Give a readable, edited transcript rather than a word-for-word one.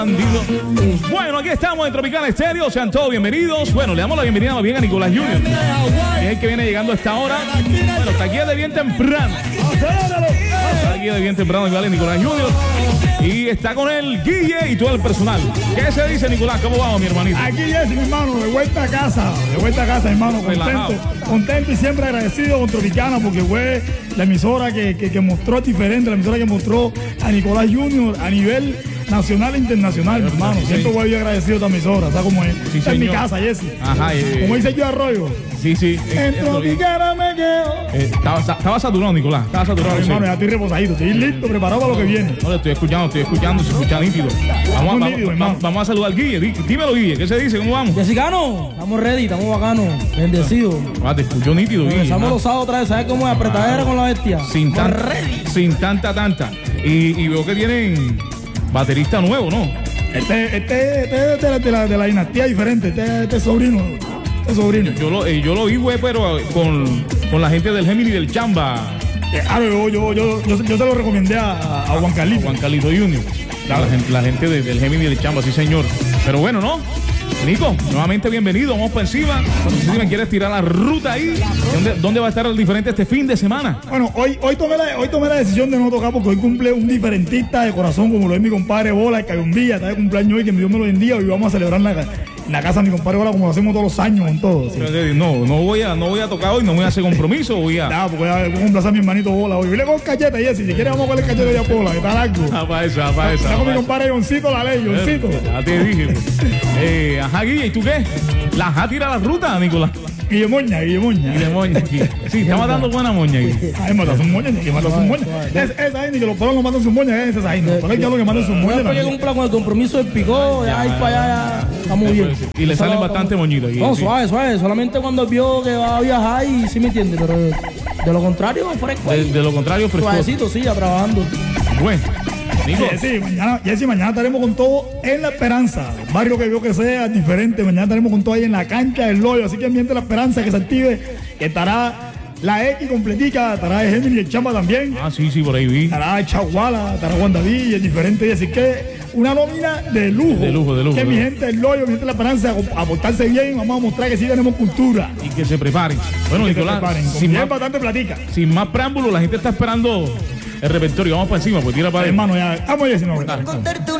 Bueno, aquí estamos en Tropical Estéreo, sean todos bienvenidos. Bueno, le damos la bienvenida más bien a Nicolás Junior, que es el que viene llegando a esta hora. Bueno, está aquí de bien temprano. Está aquí de bien temprano, Nicolás Junior. Y está con él Guille y todo el personal. ¿Qué se dice, Nicolás? ¿Cómo vamos, mi hermanito? Aquí Jesse, mi hermano, de vuelta a casa, hermano, contento y siempre agradecido con Tropicana porque fue la emisora que mostró diferente, la emisora que mostró a Nicolás Junior a nivel nacional e internacional, hermano. Siempre voy agradecido a esta emisora, ¿sabes cómo es? Sí, esta es mi casa, Jesse. Ajá. Como dice yo Arroyo. Sí. En Tropicana me quedo. Estaba saturado, Nicolás. Estaba saturado. No, hermano, ya estoy reposadito, estoy listo, preparado para lo que viene. No, le estoy escuchando, se escucha nítido. Vamos a saludar al Guille. Dímelo, Guille, ¿qué se dice? ¿Cómo vamos? Jessicano, estamos ready, estamos bacanos, bendecidos. Te escuchó nítido, Guille. Empezamos los sábados otra vez, ¿sabes cómo es? Apretadera con la bestia. Sin tanta. Y veo que tienen baterista nuevo, ¿no? Este es de la dinastía diferente, este es sobrino. Yo lo vi, güey, pero con la gente del Gemini del Chamba. Yo se lo recomendé a Juan Carlito. Juan Carlito Junior. La gente del Gemini del Chamba, sí, señor. Pero bueno, ¿no? Nico, nuevamente bienvenido, vamos para encima. No sé si me quieres tirar la ruta ahí. ¿Dónde va a estar el diferente este fin de semana? Bueno, hoy tomé la decisión de no tocar porque hoy cumple un diferentista de corazón como lo es mi compadre Bola, el Cayombilla, está de cumpleaños hoy, que Dios me lo bendiga. Hoy vamos a celebrar en la casa de mi compadre Bola como lo hacemos todos los años con todo. ¿Sí? No voy a tocar hoy, no voy a hacer compromiso. Porque voy a complacer a mi hermanito Bola hoy. Yo le cojo cacheta, Jesse, si quieres vamos a coger el cachete de Bola, que está largo. Para eso. Está con mi compadre Joncito la ley, Joncito. Ya te dije. Ajá, Guille, ¿y tú qué? Tira la ruta, Nicolás. Guillemoña. Sí, estamos dando buena moña ahí. Ay, mata su moña, que mata su moña. Esa gente que los perros no matan su moña, esa gente. Por ahí ya lo que matan su moña. Después que cumpla con el compromiso del picó, ya ir para allá, ya estamos bien. Y le salen bastante moñitos aquí. No, suave. Solamente cuando vio que va a viajar y sí me entiende, pero de lo contrario, fresco. De lo contrario, fresco. Suavecito, sí, ya trabajando. Bueno. Jesse, mañana estaremos con todo en La Esperanza, barrio que veo que sea diferente. Mañana estaremos con todo ahí en la cancha del Loyo, así que ambiente La Esperanza, que se active, que estará la X completica, estará el Gemini y el Chamba también. Sí, por ahí vi. Estará el Chaguala, estará Juan David, es diferente, así que una nómina de lujo. De lujo. Que mi gente del Loyo, mi gente de La Esperanza, a portarse bien, vamos a mostrar que sí tenemos cultura. Y que se preparen. Bueno, Nicolás, bastante platica. Sin más preámbulos, la gente está esperando el repertorio. Vamos para encima, pues tira para hermano, ya. Vamos, Jesse, no.